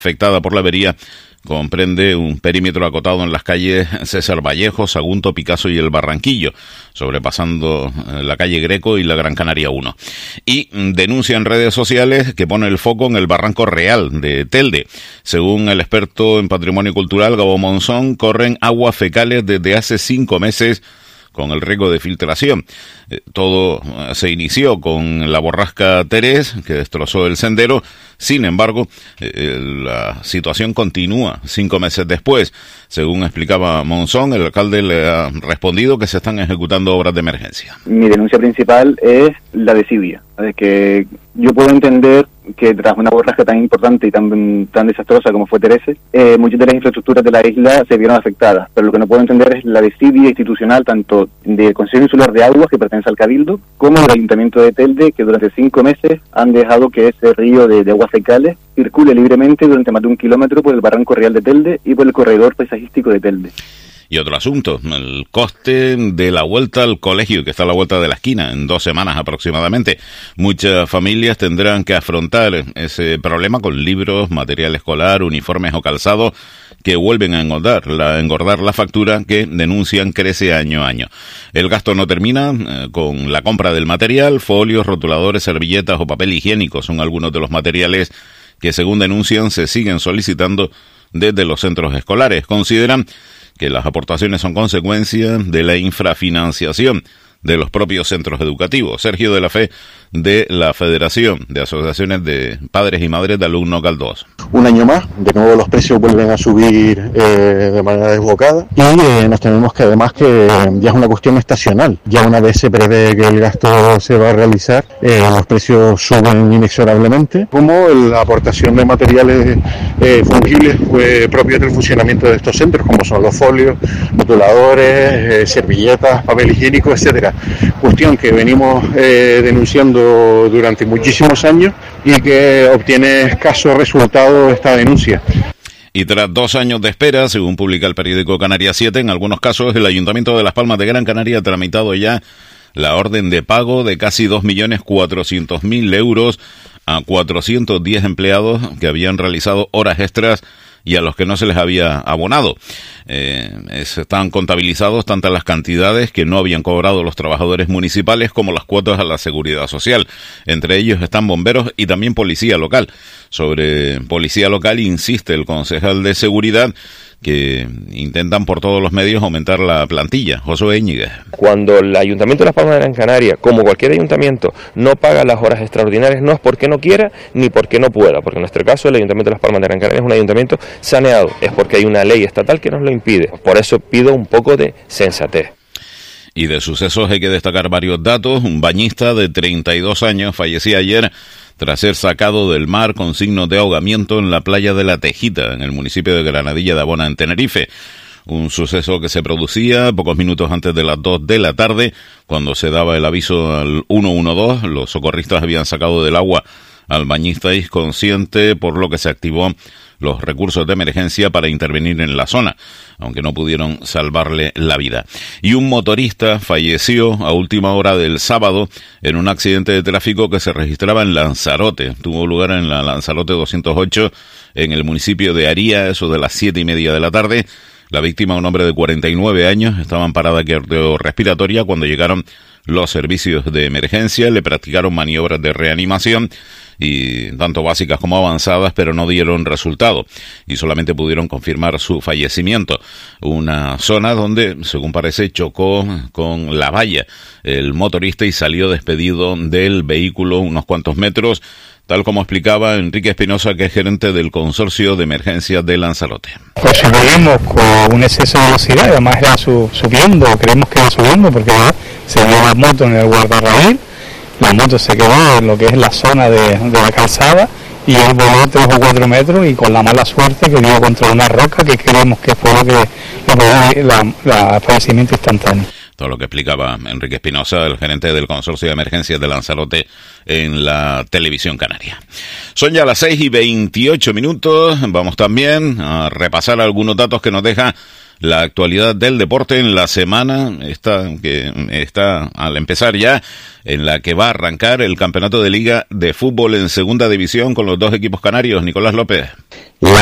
afectada por la avería comprende un perímetro acotado en las calles César Vallejo, Sagunto, Picasso y El Barranquillo, sobrepasando la calle Greco y la Gran Canaria 1. Y denuncia en redes sociales que pone el foco en el Barranco Real de Telde. Según el experto en patrimonio cultural, Gabo Monzón, corren aguas fecales desde hace 5 meses con el riesgo de filtración. Todo se inició con la borrasca Terés, que destrozó el sendero. Sin embargo, la situación continúa 5 meses después. Según explicaba Monzón, el alcalde le ha respondido que se están ejecutando obras de emergencia. Mi denuncia principal es la desidia. Es que yo puedo entender que tras una borrasca tan importante y tan desastrosa como fue Terese, muchas de las infraestructuras de la isla se vieron afectadas, pero lo que no puedo entender es la desidia institucional tanto del Consejo Insular de Aguas, que pertenece al Cabildo, como del Ayuntamiento de Telde, que durante 5 meses han dejado que ese río de aguas fecales circule libremente durante más de 1 kilómetro por el Barranco Real de Telde y por el corredor paisajístico de Telde. Y otro asunto, el coste de la vuelta al colegio, que está a la vuelta de la esquina, en 2 semanas aproximadamente. Muchas familias tendrán que afrontar ese problema con libros, material escolar, uniformes o calzado, que vuelven a engordar la factura que denuncian crece año a año. El gasto no termina con la compra del material. Folios, rotuladores, servilletas o papel higiénico son algunos de los materiales que, según denuncian, se siguen solicitando desde los centros escolares. Consideran que las aportaciones son consecuencia de la infrafinanciación de los propios centros educativos. Sergio de la Fe, de la Federación de Asociaciones de Padres y Madres de Alumnos Galdós. Un año más, de nuevo los precios vuelven a subir de manera desbocada y nos tememos que además que ya es una cuestión estacional. Ya una vez se prevé que el gasto se va a realizar, los precios suben inexorablemente, como la aportación de materiales fungibles propios del funcionamiento de estos centros, como son los folios, rotuladores, servilletas, papel higiénico, etcétera. Cuestión que venimos denunciando durante muchísimos años y que obtiene escasos resultados esta denuncia. Y tras 2 años de espera, según publica el periódico Canarias 7, en algunos casos el Ayuntamiento de Las Palmas de Gran Canaria ha tramitado ya la orden de pago de casi 2.400.000 euros a 410 empleados que habían realizado horas extras y a los que no se les había abonado. Están contabilizados tantas las cantidades que no habían cobrado los trabajadores municipales como las cuotas a la seguridad social. Entre ellos están bomberos y también policía local. Sobre policía local insiste el concejal de seguridad que intentan por todos los medios aumentar la plantilla. Josué Íñiguez. Cuando el Ayuntamiento de Las Palmas de Gran Canaria, como cualquier ayuntamiento, no paga las horas extraordinarias, no es porque no quiera ni porque no pueda, porque en nuestro caso el Ayuntamiento de Las Palmas de Gran Canaria es un ayuntamiento saneado, es porque hay una ley estatal que nos lo impide. Por eso pido un poco de sensatez. Y de sucesos hay que destacar varios datos. Un bañista de 32 años fallecía ayer tras ser sacado del mar con signos de ahogamiento en la playa de La Tejita, en el municipio de Granadilla de Abona, en Tenerife. Un suceso que se producía pocos minutos antes de las 2 de la tarde, cuando se daba el aviso al 112. Los socorristas habían sacado del agua al bañista inconsciente, por lo que se activó los recursos de emergencia para intervenir en la zona, aunque no pudieron salvarle la vida. Y un motorista falleció a última hora del sábado en un accidente de tráfico que se registraba en Lanzarote. Tuvo lugar en la Lanzarote 208, en el municipio de Aría, eso de las 7:30 de la tarde. La víctima, un hombre de 49 años, estaba en parada cardiorrespiratoria cuando llegaron los servicios de emergencia. Le practicaron maniobras de reanimación, y tanto básicas como avanzadas, pero no dieron resultado y solamente pudieron confirmar su fallecimiento. Una zona donde, según parece, chocó con la valla el motorista y salió despedido del vehículo unos cuantos metros, tal como explicaba Enrique Espinosa, que es gerente del Consorcio de Emergencias de Lanzarote. Pues veíamos con un exceso de velocidad, además era subiendo, creemos que era subiendo porque se vio la moto en el guardarraíl. La moto se quedó en lo que es la zona de la calzada y él voló 3 o 4 metros y con la mala suerte que dio contra una roca, que creemos que fue lo que dio el fallecimiento instantáneo. Todo lo que explicaba Enrique Espinosa, el gerente del Consorcio de Emergencias de Lanzarote, en la televisión canaria. Son ya las 6:28. Vamos también a repasar algunos datos que nos deja la actualidad del deporte en la semana que está al empezar ya, en la que va a arrancar el campeonato de Liga de Fútbol en Segunda División con los dos equipos canarios. Nicolás López.